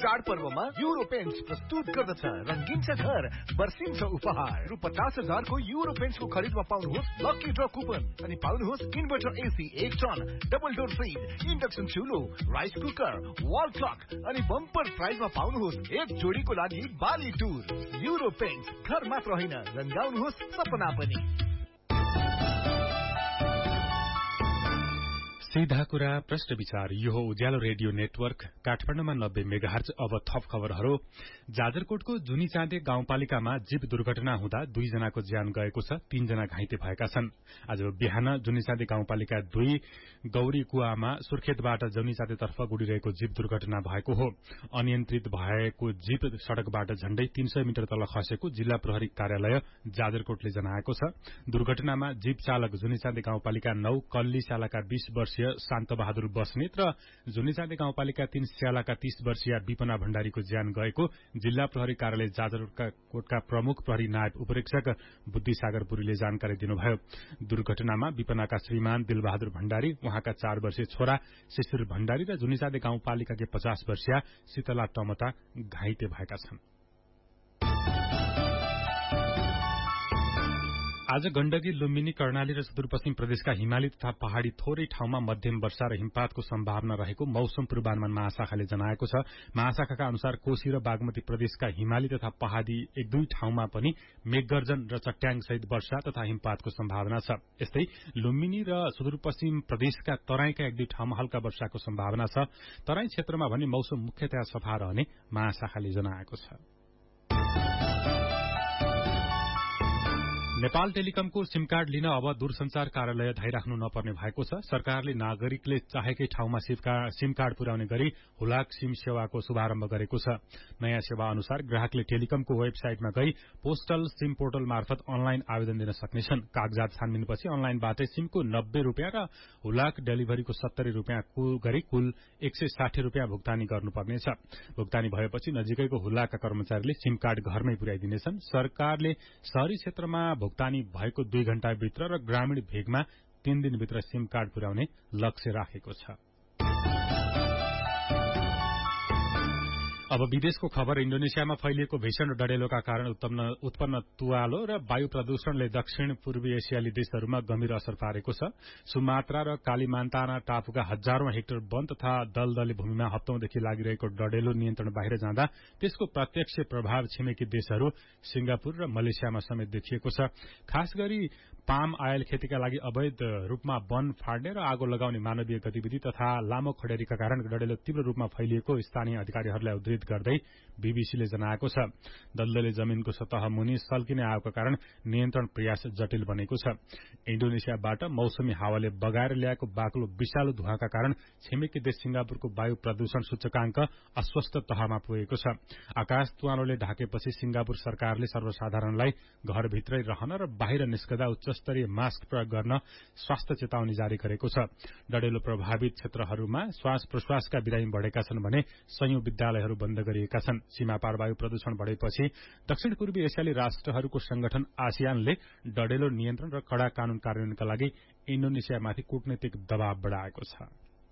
चाड पर्वमा euro paints प्रस्तुत गर्दछ रंगीन छ घर बर्सिन्छ उपहार रु 50,000 को युरो पेन्ट्स को खरिदमा पाउनुहोस् लकी ड्र कुपन अनि पाउनुहोस् inverter AC 1 ton double door fridge induction चुलो rice cooker wall clock अनि बम्पर प्राइजमा पाउनुहोस् एक जोडीको लागि बाली टुर युरो पेन्ट्स घर मात्र होइन रंगाउनुहोस् सपना पनि। सीधा कुरा प्रश्न विचार यो हो उज्यालो रेडियो नेटवर्क काठमाडौँमा 90 मेगाहर्ज। अब थप खबरहरू। जाजरकोटको जुनीचाँदे गाउँपालिकामा जीव दुर्घटना हुँदा 2 जनाको ज्यान गएको छ, 3 जना घाइते भएका छन्। आज बिहान जुनीचाँदे गाउँपालिका 2 गौरी कुवामा सुर्खेतबाट जुनीचाँदेतर्फ गुडिरहेको जीव दुर्घटना भएको हो। अनियन्त्रित भएको जीव सड़कबाट झण्डै 300 मिटर तल खसेको जिल्ला प्रहरी कार्यालय जाजरकोटले जनाएको छ। दुर्घटनामा जीव चालक जुनीचाँदे गाउँपालिका 9 कल्ली शालाका 20 वर्षीय शान्त बहादुर बस्नेत र जुनीचाँदे गाउँपालिका 3 स्यालाका 30 वर्षीय विपना भण्डारीको ज्यान गएको जिल्ला प्रहरी कार्यालय जाजरकोटका प्रमुख प्रहरी नायब उपरीक्षक बुद्धिसागर पुरीले जानकारी दिनुभयो। दुर्घटनामा विपनाका श्रीमान दिलबहादुर भण्डारी, उहाँका 4 वर्षीय छोरा शिशिर भण्डारी र जुनीचाँदे गाउँपालिकाकी 50 वर्षीय शीतला टमटा घाइते भएका छन्। आज गण्डकी, लुम्बिनी, कर्णाली र सुदूरपश्चिम प्रदेशका हिमाली तथा पहाड़ी थोरै ठाउँमा मध्यम वर्षा र हिमपातको सम्भावना रहेको मौसम पूर्वानुमान महाशाखाले जनाएको छ। महाशाखाका अनुसार कोशी र बागमती प्रदेशका हिमाली तथा पहाड़ी 1-2 ठाउँमा पनि मेघगर्जन र चट्याङसहित वर्षा तथा हिमपातको सम्भावना छ। यस्तै लुम्बिनी र सुदूरपश्चिम प्रदेशका तराईका 1-2 ठाउँमा हल्का वर्षाको सम्भावना छ। तराई क्षेत्रमा भने मौसम मुख्यतया सफा रहने महाशाखाले जनाएको छ। नेपाल टेलिकमको सिम कार्ड लिन अब दूरसञ्चार कार्यालय धाइराख्नु नपर्ने भएको छ। सरकारले नागरिकले चाहेकै ठाउँमा सिम कार्ड पुर्याउने गरी हुलाक सिम सेवाको शुभारम्भ गरेको छ। नयाँ सेवा अनुसार ग्राहकले टेलिकमको वेबसाइटमा गई पोस्टल सिम पोर्टल मार्फत अनलाइन आवेदन दिन सक्नेछन्। कागजात छानबिनपछि अनलाइनबाटै सिमको 90 रुपियाँ र हुलाक डेलिभरीको 70 रुपियाँ गरी कुल 160 रुपियाँ भुक्तानी गर्नुपर्नेछ। भुक्तानी भएपछि नजिकैको हुलाकका कर्मचारीले सिम कार्ड घरमै पुर्याइदिनेछन्। सरकारले शहरी क्षेत्रमा भुक्तानी भएको 2 घण्टाभित्र र ग्रामीण भेगमा 3 दिनभित्र सिम कार्ड पुर्याउने लक्ष्य राखेको छ। अब विदेशको खबर। इन्डोनेसियामा फैलिएको भीषण डडेलोका कारण उत्पन्न तुवालो र वायु प्रदूषणले दक्षिण पूर्वी एसियाली देशहरूमा गम्भीर असर पारेको छ। सुमात्रा र कालिमान्ताना टापुका हजारौं हेक्टर वन तथा दलदले भूमिमा हप्तौंदेखि लागिरहेको डडेलो नियन्त्रण बाहिर जाँदा त्यसको प्रत्यक्ष प्रभाव छिमेकी देशहरू सिंगापुर र मलेसियामा समेत देखिएको छ। खास गरी पाम आयल खेतीका लागि अवैध रूपमा वन फाड्ने र आगो लगाउने मानवीय गतिविधि तथा लामो खडेरीका कारण डडेलो तीव्र रूपमा फैलिएको स्थानीय अधिकारीहरूलाई उद्धृत गर्दै बीबीसीले जनाएको छ। दलदले जमिनको सतह मुनि सल्किने आगोका कारण नियन्त्रण प्रयास जटिल बनेको छ। इन्डोनेसियाबाट मौसमी हावाले बगाएर ल्याएको बाक्लो विषालु धुवाँका कारण छिमेकी देश सिंगापुरको वायु प्रदूषण सूचकाङ्क अस्वस्थ तहमा पुगेको छ। आकाश तुवालोले ढाकेपछि सिंगापुर सरकारले सर्वसाधारणलाई घरभित्रै रहन र बाहिर निस्कदा उच्चस्तरीय मास्क प्रयोग गर्न स्वास्थ्य चेतावनी जारी गरेको छ। डडेलो प्रभावित क्षेत्रहरूमा श्वास प्रश्वासका बिरामी बढ़ेका छन् भने संयौं विद्यालयहरू बन्द गरिएका छन्। सीमापार वायु प्रदूषण बढ़ेपछि दक्षिण पूर्वी एसियाली राष्ट्रहरूको संगठन आसियानले डडेलो नियन्त्रण र कड़ा कानून कार्यान्वयनका लागि इन्डोनेसियामाथि कूटनीतिक दबाव बढ़ाएको छ।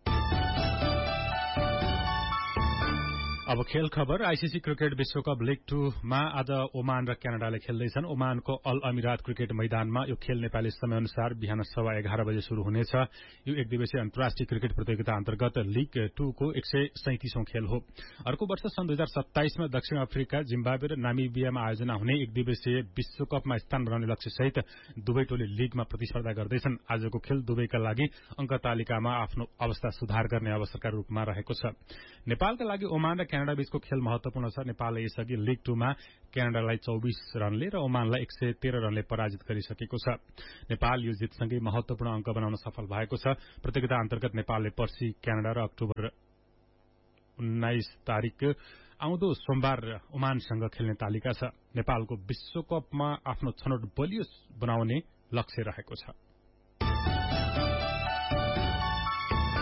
अब खेल खबर। आईसीसी क्रिकेट विश्वकप लीग 2 मा आज ओमान र क्यानाडाले खेल्दैछन्। ओमानको अल अमिरात क्रिकेट मैदानमा यो खेल नेपाली समय अनुसार बिहान 11:15 बजे शुरू हुनेछ। यो एक दिवसीय अन्तर्राष्ट्रिय क्रिकेट प्रतियोगिता अन्तर्गत लीग 2 को 137औं खेल हो। अर्को वर्ष सन् 2027 मा दक्षिण अफ्रिका, जिम्बाब्वे र नामिबियामा आयोजना हुने एक दिवसीय विश्वकपमा स्थान बनाउने लक्ष्यसहित दुवै टोली लीगमा प्रतिस्पर्धा गर्दैछन्। आजको खेल दुवैका लागि अंक तालिकामा आफ्नो अवस्था सुधार गर्ने अवसरका रूपमा रहेको छ। नेपालका लागि ओमान र क्यानाडा बीचको खेल महत्वपूर्ण छ। नेपालले यसअघि लीग 2 मा क्यानाडालाई 24 रनले र ओमानलाई 113 रनले पराजित गरिसकेको छ। नेपाल यो जितसँगै महत्वपूर्ण अंक बनाउन सफल भएको छ। प्रतियोगिता अन्तर्गत नेपालले पर्सि क्यानाडा र अक्टोबर 19 तारिक आउँदो सोमबार ओमानसँग खेल्ने तालिका छ। नेपालको विश्वकपमा आफ्नो छनौट बलियो बनाउने लक्ष्य रहेको छ।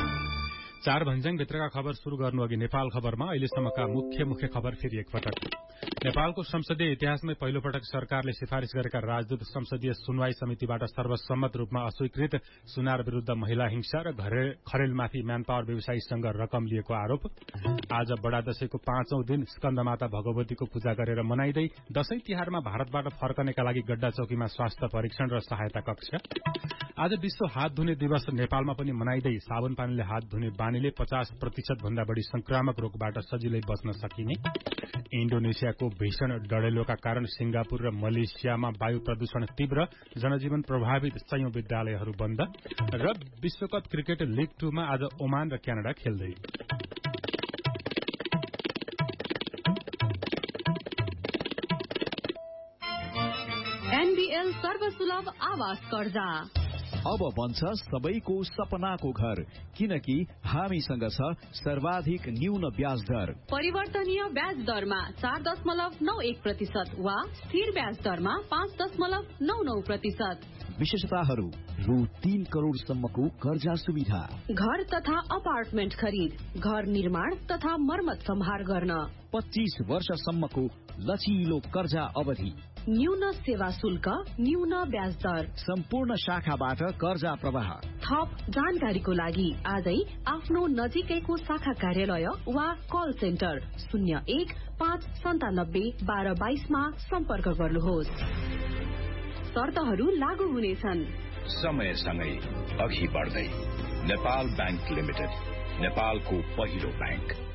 4 भन्ज्याङ भित्रका खबर शुरू गर्नु अघि नेपाल खबरमा अहिलेसम्मका मुख्य खबर फेरि एकपटक। नेपालको संसदीय इतिहासमै पहिलो पटक सरकारले सिफारिश गरेका राजदूत संसदीय सुनवाई समितिबाट सर्वसम्मत रूपमा अस्वीकृत। सुनार विरूद्ध महिला हिंसा र खरेलमाथि म्यानपावर व्यवसायीसँग रकम लिएको आरोप। आज बडा दशैंको 5औं दिन स्कन्दमाता भगवतीको पूजा गरेर मनाइँदै दशैं तिहारमा भारतबाट फर्कनेका लागि गड्डा चौकीमा स्वास्थ्य परीक्षण र सहायता कक्ष। आज विश्व हात धुने दिवस नेपालमा पनि मनाइँदै साबुन पानीले हात धुने बानीले 50% भन्दा बढ़ी संक्रामक रोगबाट सजिलै बच्न सकिने। इन्डोनेसियाको भीषण डढेलोका कारण सिंगापुर र मलेसियामा वायु प्रदूषण तीव्र, जनजीवन प्रभावित, 100औं विद्यालयहरू बन्द। र विश्वकप क्रिकेट लीग 2 मा आज ओमान र क्यानाडा खेल्दै। एनबीएल सर्वसुलभ आवास कर्जा अब बन्छ सबैको सपनाको घर, किनकि हामीसँग छ सर्वाधिक न्यून ब्याज दर। परिवर्तनीय ब्याज दरमा 4.91% वा स्थिर ब्याज दरमा 5.99%। विशेषताहरू: रु 3 करोडसम्मको कर्जा सुविधा, घर तथा अपार्टमेन्ट खरिद, घर निर्माण तथा मर्मत सम्हार गर्न, 25 वर्षसम्मको लचिलो कर्जा अवधि, न्यून सेवा शुल्क, न्यून ब्याज दर, सम्पूर्ण शाखाबाट कर्जा प्रवाह। थप जानकारीको लागि आजै आफ्नो नजिकैको शाखा कार्यालय वा कल सेन्टर 01-597-1222 मा सम्पर्क गर्नुहोस्। शर्तहरू लागू हुनेछन्। समयसँगै अघि बढ्दै नेपाल बैंक लिमिटेड, नेपालको पहिलो बैंक।